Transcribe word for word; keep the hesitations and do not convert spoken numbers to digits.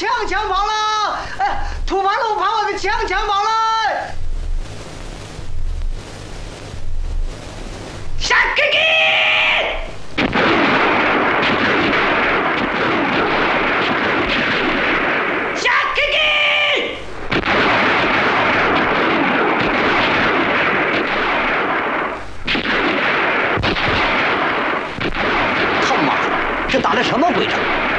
枪抢跑了！哎，土八路把我的枪抢跑了！杀给给！杀给给！他妈的，这打的什么鬼仗？